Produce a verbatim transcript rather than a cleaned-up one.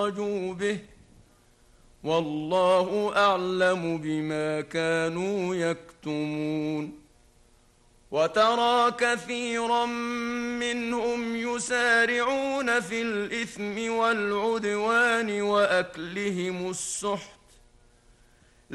خرجوا به والله أعلم بما كانوا يكتمون. وترى كثيرا منهم يسارعون في الإثم والعدوان وأكلهم السحت